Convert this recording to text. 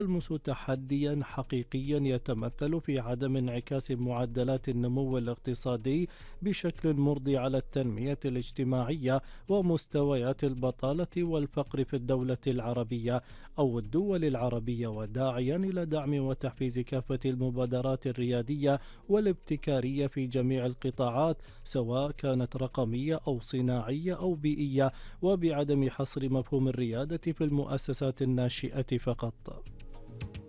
يلمس تحديا حقيقيا يتمثل في عدم انعكاس معدلات النمو الاقتصادي بشكل مرضي على التنمية الاجتماعية ومستويات البطالة والفقر في الدولة العربية أو الدول العربية، وداعيا إلى دعم وتحفيز كافة المبادرات الريادية والابتكارية في جميع القطاعات سواء كانت رقمية أو صناعية أو بيئية، وبعدم حصر مفهوم الريادة في المؤسسات الناشئة فقط.